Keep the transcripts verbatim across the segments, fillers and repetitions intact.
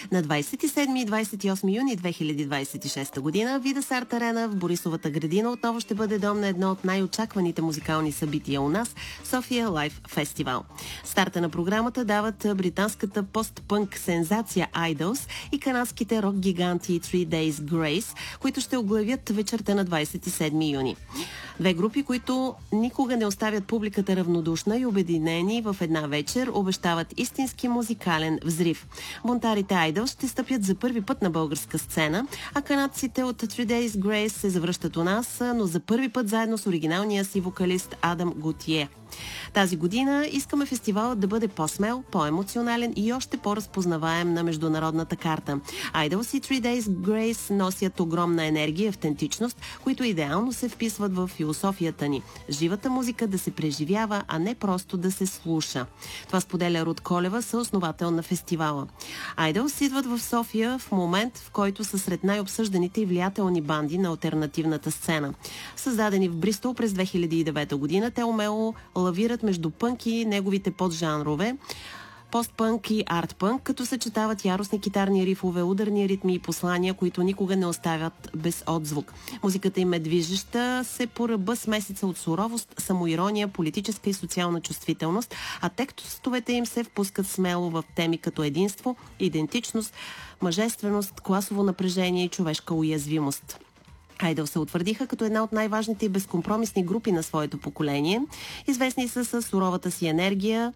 На двадесет и седми и двадесет и осми юни две хиляди двадесет и шеста година Видас Арт Арена в Борисовата градина отново ще бъде дом на едно от най-очакваните музикални събития у нас – София Лайв Фестивал. Старта на програмата дават британската постпънк сензация Idols и канадските рок гиганти Three Days Grace, които ще оглавят вечерта на двадесет и седми юни. Две групи, които никога не оставят публиката равнодушна и обединени в една вечер, обещават истински музикален взрив. Бунтарите Idols ще стъпят за първи път на българска сцена, а канадците от Three Days Grace се завръщат у нас, но за първи път заедно с оригиналния си вокалист Адам Готие. Тази година искаме фестивалът да бъде по-смел, по-емоционален и още по-разпознаваем на международната карта. Idols и Three Days Grace носят огромна енергия и автентичност, които идеално се вписват в философията ни. Живата музика да се преживява, а не просто да се слуша. Това споделя Руд Колева, съосновател на фестивала. Idols идват в София в момент, в който са сред най-обсъжданите и влиятелни банди на алтернативната сцена. Създадени в Бристол през две хиляди и девета година, те умело лавират между пънк и неговите поджанрове, постпънк и артпънк, като съчетават яростни китарни рифове, ударни ритми и послания, които никога не оставят без отзвук. Музиката им е движеща се по ръба с месеца от суровост, самоирония, политическа и социална чувствителност, а текстовете им се впускат смело в теми като единство, идентичност, мъжественост, класово напрежение и човешка уязвимост. Idols се утвърдиха като една от най-важните и безкомпромисни групи на своето поколение. Известни са със суровата си енергия.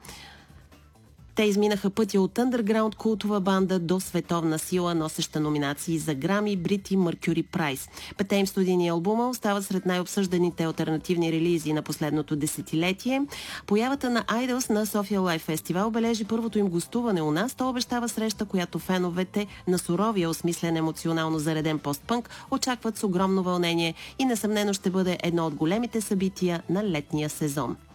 Те изминаха пътя от андерграунд култова банда до световна сила, носеща номинации за Грами, Брит и Меркюри Прайс. Петте им студийни албума остават сред най-обсъжданите алтернативни релизи на последното десетилетие. Появата на Idols на София Лайв Фестивал бележи първото им гостуване у нас. То обещава среща, която феновете на суровия, осмислен, емоционално зареден постпънк очакват с огромно вълнение и несъмнено ще бъде едно от големите събития на летния сезон.